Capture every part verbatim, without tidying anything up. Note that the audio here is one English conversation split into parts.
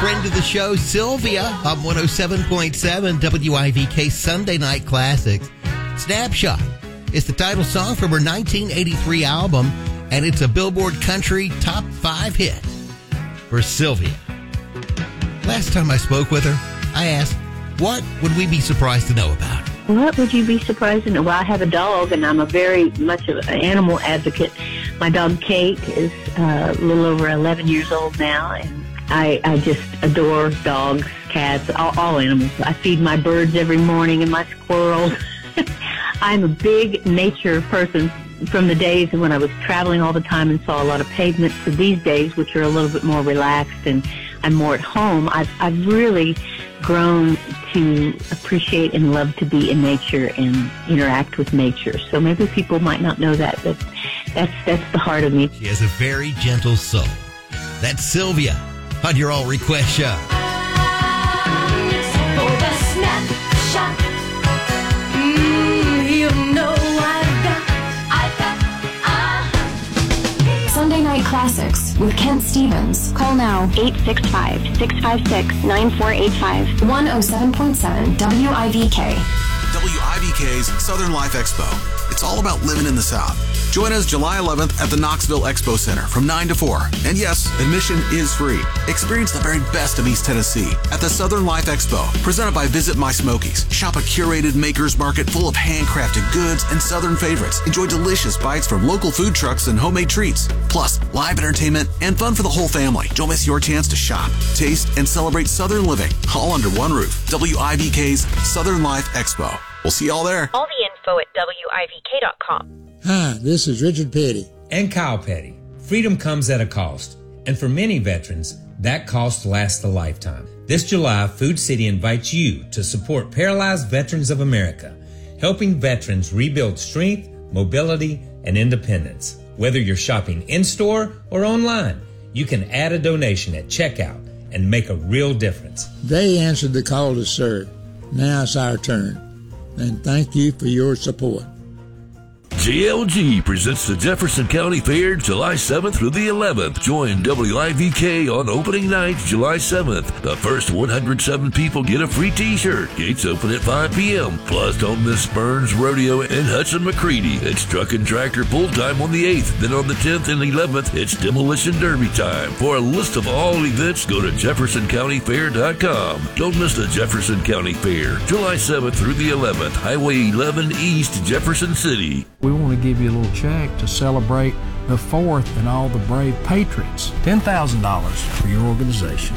friend of the show, Sylvia, on one oh seven point seven W I V K Sunday Night Classics. Snapshot is the title song from her nineteen eighty-three album, and it's a Billboard Country Top five hit for Sylvia. Last time I spoke with her, I asked, what would we be surprised to know about her? What would you be surprised to know? Well, I have a dog, and I'm a very much of an animal advocate. My dog, Kate, is uh, a little over eleven years old now, and I, I just adore dogs, cats, all, all animals. I feed my birds every morning and my squirrels. I'm a big nature person from the days when I was traveling all the time and saw a lot of pavements to these days, which are a little bit more relaxed and I'm more at home. I've, I've really grown to appreciate and love to be in nature and interact with nature. So maybe people might not know that, but that's, that's the heart of me. She has a very gentle soul. That's Sylvia on your All Request Show. For the snapshot, mm, you know I've got, I've got, uh-huh. Sunday Night Classics with Kent Stevens. Call now, eight six five, six five six, nine four eight five. one oh seven point seven W I V K. W I V K's Southern Life Expo. It's all about living in the South. Join us July eleventh at the Knoxville Expo Center from nine to four. And yes, admission is free. Experience the very best of East Tennessee at the Southern Life Expo, presented by Visit My Smokies. Shop a curated maker's market full of handcrafted goods and Southern favorites. Enjoy delicious bites from local food trucks and homemade treats. Plus, live entertainment and fun for the whole family. Don't miss your chance to shop, taste, and celebrate Southern living all under one roof. W I V K's Southern Life Expo. We'll see y'all there. All the info at W I V K dot com. Hi, this is Richard Petty. And Kyle Petty. Freedom comes at a cost. And for many veterans, that cost lasts a lifetime. This July, Food City invites you to support Paralyzed Veterans of America, helping veterans rebuild strength, mobility, and independence. Whether you're shopping in-store or online, you can add a donation at checkout and make a real difference. They answered the call to serve. Now it's our turn. And thank you for your support. J L G presents the Jefferson County Fair July seventh through the eleventh. Join W I V K on opening night, July seventh. The first one hundred seven people get a free t-shirt. Gates open at five p.m. Plus, don't miss Burns Rodeo and Hudson McCready. It's truck and tractor pull time on the eighth. Then on the tenth and eleventh, it's Demolition Derby time. For a list of all events, go to Jefferson County Fair dot com. Don't miss the Jefferson County Fair, July seventh through the eleventh. Highway eleven East, Jefferson City. We want to give you a little check to celebrate the fourth and all the brave patriots. ten thousand dollars for your organization.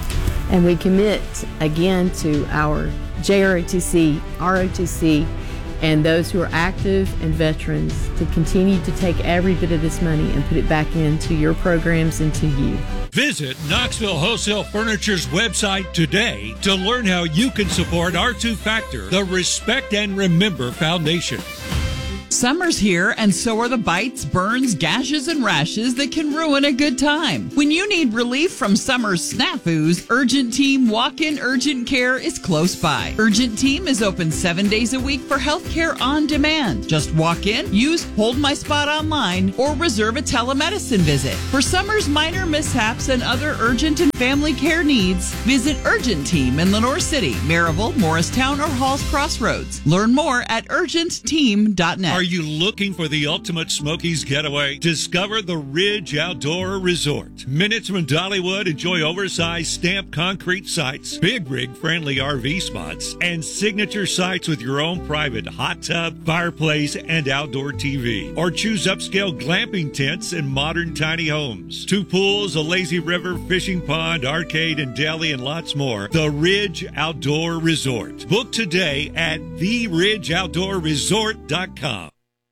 And we commit again to our J R O T C, R O T C, and those who are active and veterans to continue to take every bit of this money and put it back into your programs and to you. Visit Knoxville Wholesale Furniture's website today to learn how you can support R two Factor, the Respect and Remember Foundation. Summer's here, and so are the bites, burns, gashes, and rashes that can ruin a good time. When you need relief from summer's snafus, Urgent Team Walk-In Urgent Care is close by. Urgent Team is open seven days a week for healthcare on demand. Just walk in, use Hold My Spot online, or reserve a telemedicine visit. For summer's minor mishaps and other urgent and family care needs, visit Urgent Team in Lenore City, Maryville, Morristown, or Halls Crossroads. Learn more at urgent team dot net. Are you looking for the ultimate Smokies getaway? Discover the Ridge Outdoor Resort. Minutes from Dollywood, enjoy oversized stamped concrete sites, big rig friendly R V spots, and signature sites with your own private hot tub, fireplace, and outdoor T V. Or choose upscale glamping tents and modern tiny homes. Two pools, a lazy river, fishing pond, arcade, and deli, and lots more. The Ridge Outdoor Resort. Book today at the ridge outdoor resort dot com.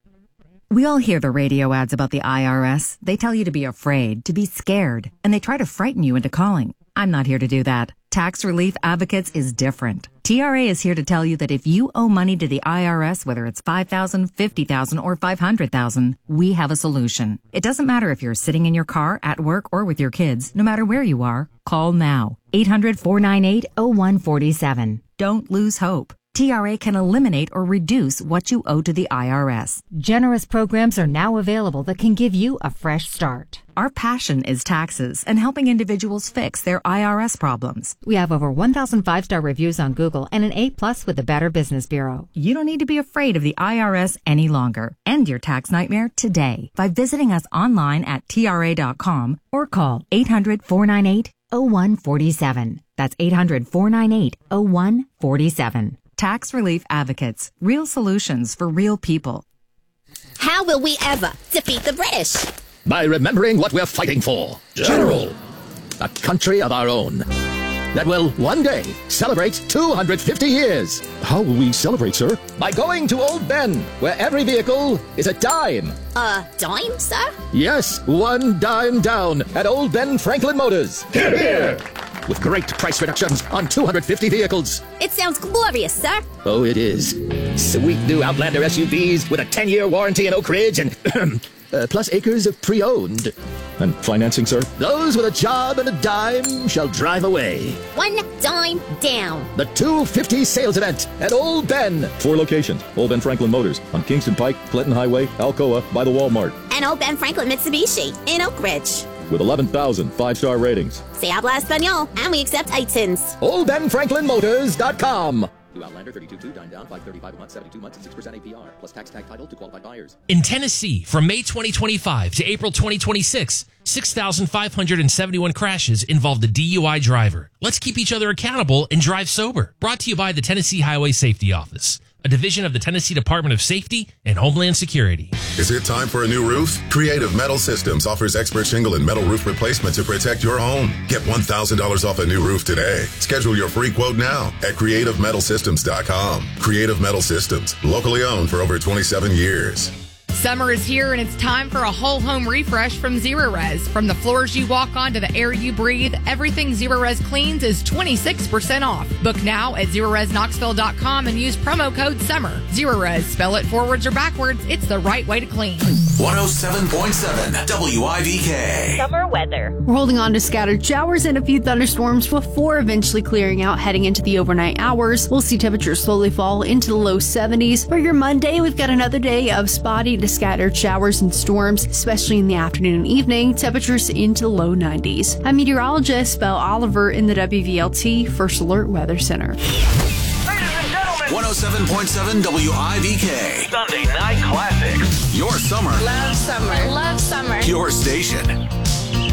We all hear the radio ads about the I R S. They tell you to be afraid, to be scared, and they try to frighten you into calling. I'm not here to do that. Tax Relief Advocates is different. T R A is here to tell you that if you owe money to the I R S, whether it's five thousand dollars, fifty thousand dollars, or five hundred thousand dollars, we have a solution. It doesn't matter if you're sitting in your car, at work, or with your kids. No matter where you are, call now. eight hundred, four nine eight, oh one four seven. Don't lose hope. T R A can eliminate or reduce what you owe to the I R S. Generous programs are now available that can give you a fresh start. Our passion is taxes and helping individuals fix their I R S problems. We have over one thousand five-star reviews on Google and an A plus with the Better Business Bureau. You don't need to be afraid of the I R S any longer. End your tax nightmare today by visiting us online at T R A dot com or call eight hundred, four nine eight, oh one four seven. That's eight hundred, four nine eight, oh one four seven. Tax Relief Advocates. Real solutions for real people. How will we ever defeat the British? By remembering what we're fighting for. General. A country of our own. That will one day celebrate two hundred fifty years. How will we celebrate, sir? By going to Old Ben, where every vehicle is a dime. A dime, sir? Yes, one dime down at Old Ben Franklin Motors. Hear, hear. With great price reductions on two hundred fifty vehicles. It sounds glorious, sir. Oh, it is. Sweet new Outlander S U Vs with a ten-year warranty in Oak Ridge and uh, plus acres of pre-owned. And financing, sir? Those with a job and a dime shall drive away. One dime down. The two fifty sales event at Old Ben. Four locations. Old Ben Franklin Motors on Kingston Pike, Clinton Highway, Alcoa, by the Walmart. And Old Ben Franklin Mitsubishi in Oak Ridge. With eleven thousand five-star ratings. Se habla español, and we accept I T I Ns. Old Ben Franklin Motors dot com. New Outlander thirty-two two, dine down, five thirty-five a month, seventy-two months, and six percent A P R, plus tax tag title to qualified buyers. In Tennessee, from May twenty twenty-five to April twenty twenty-six, six thousand five hundred seventy-one crashes involved a D U I driver. Let's keep each other accountable and drive sober. Brought to you by the Tennessee Highway Safety Office, a division of the Tennessee Department of Safety and Homeland Security. Is it time for a new roof? Creative Metal Systems offers expert shingle and metal roof replacement to protect your home. Get one thousand dollars off a new roof today. Schedule your free quote now at creative metal systems dot com. Creative Metal Systems, locally owned for over twenty-seven years. Summer is here, and it's time for a whole home refresh from Zerorez. From the floors you walk on to the air you breathe, everything Zerorez cleans is twenty-six percent off. Book now at Zerorez Knoxville dot com and use promo code SUMMER. Zerorez, spell it forwards or backwards, it's the right way to clean. one oh seven point seven W I V K. Summer weather. We're holding on to scattered showers and a few thunderstorms before eventually clearing out heading into the overnight hours. We'll see temperatures slowly fall into the low seventies. For your Monday, we've got another day of spotty to scattered showers and storms, especially in the afternoon and evening. Temperatures into the low nineties. I'm meteorologist Belle Oliver in the W V L T First Alert Weather Center. one oh seven point seven W I V K. Sunday Night Classics. Your summer. Love summer. Love summer. Your station.